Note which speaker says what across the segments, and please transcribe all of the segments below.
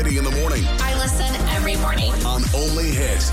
Speaker 1: Heidi in the morning.
Speaker 2: I listen every morning.
Speaker 1: On Only Hit.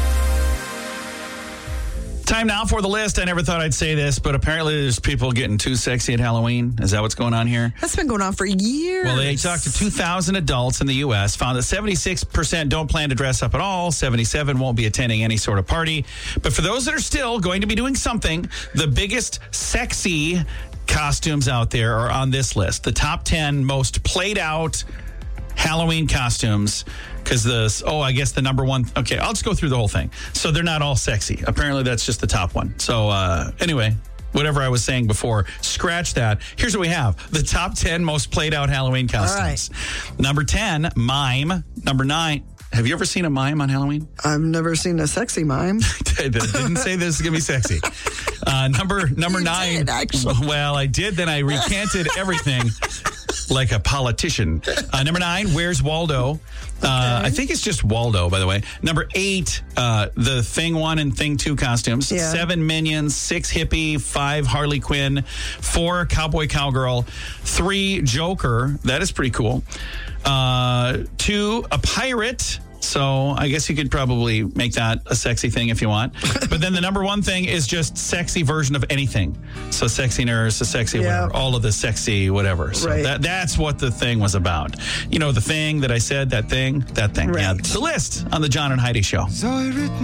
Speaker 3: Time now for the list. I never thought I'd say this, but apparently there's people getting too sexy at Halloween. Is that what's going on here?
Speaker 4: That's been going on for years.
Speaker 3: Well, they talked to 2,000 adults in the U.S., found that 76% don't plan to dress up at all, 77% won't be attending any sort of party. But for those that are still going to be doing something, the biggest sexy costumes out there are on this list. The top 10 most played out Halloween costumes. Because I guess the number one. Okay, I'll just go through the whole thing. So they're not all sexy. Apparently, that's just the top one. So anyway, whatever I was saying before, scratch that. Here's what we have: the top 10 most played out Halloween costumes.
Speaker 4: All right.
Speaker 3: Number 10, mime. Number 9. Have you ever seen a mime on Halloween?
Speaker 4: I've never seen a sexy mime.
Speaker 3: Didn't say this is gonna be sexy. Number
Speaker 4: You
Speaker 3: 9.
Speaker 4: did, actually.
Speaker 3: Well, I did. Then I recanted everything. Like a politician. Number 9, Where's Waldo? I think it's just Waldo, by the way. Number 8, the Thing 1 and Thing 2 costumes.
Speaker 4: Yeah.
Speaker 3: 7, Minions. 6, Hippie. 5, Harley Quinn. 4, Cowboy Cowgirl. 3, Joker. That is pretty cool. 2, a pirate. So I guess you could probably make that a sexy thing if you want. But then the number 1 thing is just sexy version of anything. So sexy nurse, a sexy whatever, all of the sexy whatever. So
Speaker 4: Right.
Speaker 3: that's what the thing was about. You know, the thing that I said, that thing.
Speaker 4: Right.
Speaker 3: Yeah, the list on the John and Heidi Show.